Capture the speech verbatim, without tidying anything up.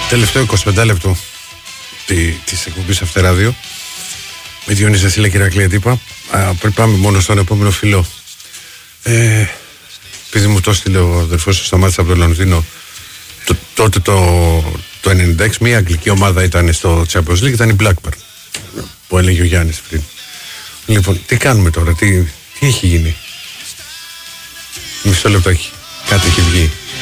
Τελευταίο είκοσι πέντε λεπτό της εκπομπής Αυτεράδιο με Διονύση Δεσίλα και Ηρακλή Αντίπα. Πριν πάμε μόνο στον επόμενο φίλο, ε, επειδή μου το έστειλε ο αδερφός του Σταμάτης από το Λονδίνο, το, τότε το, το ενενήντα έξι μια αγγλική ομάδα ήταν στο Champions League, ήταν η Blackburn, που έλεγε ο Γιάννης πριν. Λοιπόν, τι κάνουμε τώρα, τι, τι έχει γίνει? Μισό λεπτάκι, κάτι έχει βγει.